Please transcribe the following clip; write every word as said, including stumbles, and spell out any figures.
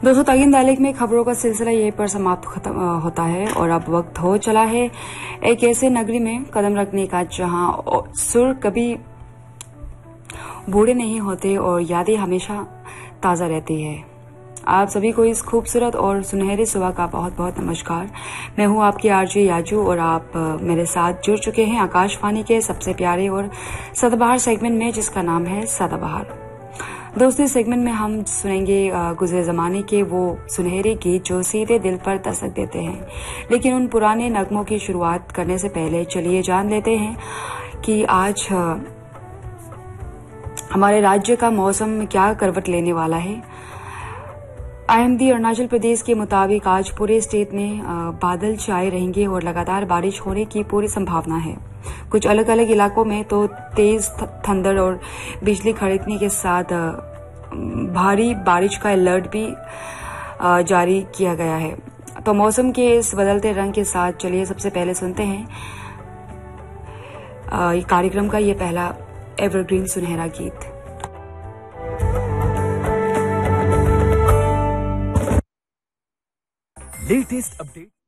दोस्तों, तगीन दैनिक में खबरों का सिलसिला यहीं पर समाप्त खत्म होता है और अब वक्त हो चला है एक ऐसे नगरी में कदम रखने का जहां सुर कभी बूढ़े नहीं होते और यादें हमेशा ताजा रहती है। आप सभी को इस खूबसूरत और सुनहरी सुबह का बहुत बहुत नमस्कार। मैं हूं आपकी आरजे याजू और आप मेरे साथ जुड़ चुके हैं आकाशवाणी के सबसे प्यारे और सदाबहार सेगमेंट में, जिसका नाम है सदाबहार। दोस्तों, इस सेगमेंट में हम सुनेंगे गुजरे जमाने के वो सुनहरे गीत जो सीधे दिल पर दस्तक देते हैं। लेकिन उन पुराने नगमों की शुरुआत करने से पहले चलिए जान लेते हैं कि आज हमारे राज्य का मौसम क्या करवट लेने वाला है। आईएमडी अरुणाचल प्रदेश के मुताबिक आज पूरे स्टेट में बादल छाए रहेंगे और लगातार बारिश होने की पूरी संभावना है। कुछ अलग अलग इलाकों में तो तेज थंडर और बिजली कड़कने के साथ भारी बारिश का अलर्ट भी जारी किया गया है। तो मौसम के इस बदलते रंग के साथ चलिए सबसे पहले सुनते हैं कार्यक्रम का ये पहला एवरग्रीन सुनहरा गीत। Latest update.